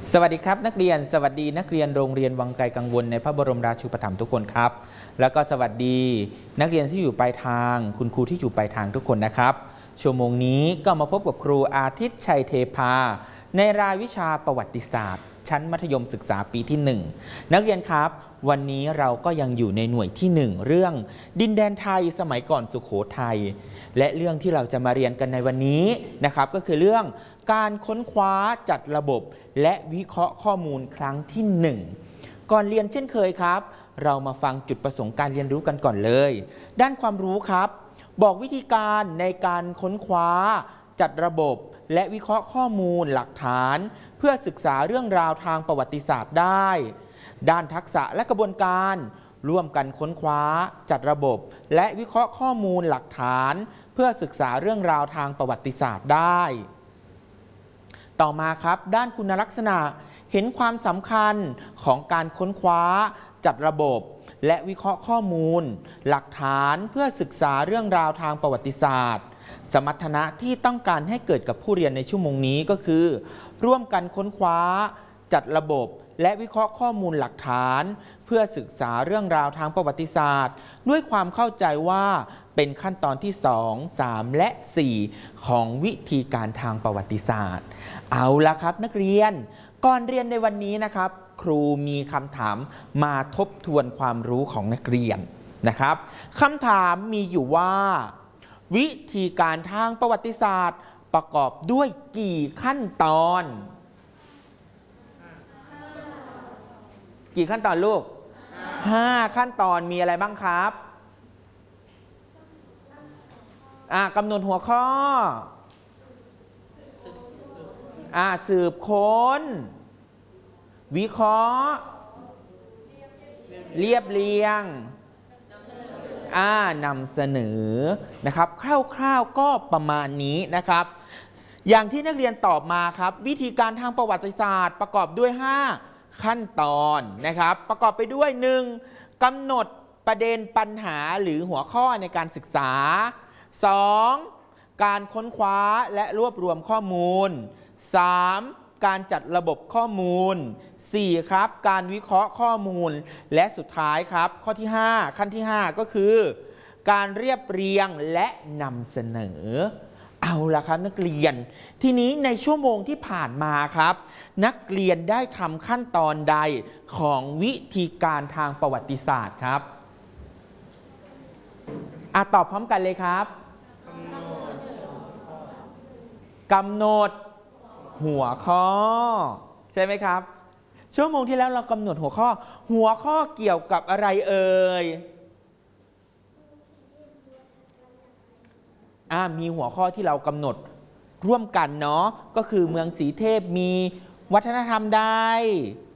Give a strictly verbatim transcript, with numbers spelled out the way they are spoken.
สวัสดีครับนักเรียนสวัสดีนักเรียนโรงเรียนวังไกลกังวลในพระบรมราชูปถัมภ์ทุกคนครับแล้วก็สวัสดีนักเรียนที่อยู่ปลายทางคุณครูที่อยู่ปลายทางทุกคนนะครับชั่วโมงนี้ก็มาพบกับครูอาทิตย์ชัยเทพาในรายวิชาประวัติศาสตร์ชั้นมัธยมศึกษาปีที่หนึ่งนักเรียนครับวันนี้เราก็ยังอยู่ในหน่วยที่หนึ่งเรื่องดินแดนไทยสมัยก่อนสุโขทัยและเรื่องที่เราจะมาเรียนกันในวันนี้นะครับก็คือเรื่องการค้นคว้าจัดระบบและวิเคราะห์ข้อมูลครั้งที่หนึ่งก่อนเรียนเช่นเคยครับเรามาฟังจุดประสงค์การเรียนรู้กันก่อนเลยด้านความรู้ครับบอกวิธีการในการค้นคว้าจัดระบบและวิเคราะห์ข้อมูลหลักฐานเพื่อศึกษาเรื่องราวทางประวัติศาสตร์ได้ด้านทักษะและกระบวนการร่วมกันค้นคว้าจัดระบบและวิเคราะห์ข้อมูลหลักฐานเพื่อศึกษาเรื่องราวทางประวัติศาสตร์ได้ต่อมาครับด้านคุณลักษณะเห็นความสำคัญของการค้นคว้าจัดระบบและวิเคราะห์ข้อมูลหลักฐานเพื่อศึกษาเรื่องราวทางประวัติศาสตร์สมรรถนะที่ต้องการให้เกิดกับผู้เรียนในชั่วโมงนี้ก็คือร่วมกันค้นคว้าจัดระบบและวิเคราะห์ข้อมูลหลักฐานเพื่อศึกษาเรื่องราวทางประวัติศาสตร์ด้วยความเข้าใจว่าเป็นขั้นตอนที่สอง สาม และ สี่ของวิธีการทางประวัติศาสตร์เอาละครับนักเรียนก่อนเรียนในวันนี้นะครับครูมีคำถามมาทบทวนความรู้ของนักเรียนนะครับคำถามมีอยู่ว่าวิธีการทางประวัติศาสตร์ประกอบด้วยกี่ขั้นตอนกี่ขั้นตอนลูกห้าขั้นตอนมีอะไรบ้างครับอ่ากำหนดหัวข้ออ่าสืบค้นวิเคราะห์เรียบเรียงอ่านำเสนอนะครับคร่าวๆก็ประมาณนี้นะครับอย่างที่นักเรียนตอบมาครับวิธีการทางประวัติศาสตร์ประกอบด้วยห้าขั้นตอนนะครับประกอบไปด้วย หนึ่ง กำหนดประเด็นปัญหาหรือหัวข้อในการศึกษา สอง การค้นคว้าและรวบรวมข้อมูล สาม การจัดระบบข้อมูล สี่ ครับการวิเคราะห์ข้อมูลและสุดท้ายครับข้อที่ห้าขั้นที่ห้าก็คือการเรียบเรียงและนำเสนอเอาละครับนักเรียนทีนี้ในชั่วโมงที่ผ่านมาครับนักเรียนได้ทำขั้นตอนใดของวิธีการทางประวัติศาสตร์ครับอ่ะตอบพร้อมกันเลยครับกำหนดหัวข้อใช่ไหมครับชั่วโมงที่แล้วเรากำหนดหัวข้อหัวข้อเกี่ยวกับอะไรเอ่ยอ่ามีหัวข้อที่เรากำหนดร่วมกันเนาะก็คือเมืองศรีเทพมีวัฒนธรรมใด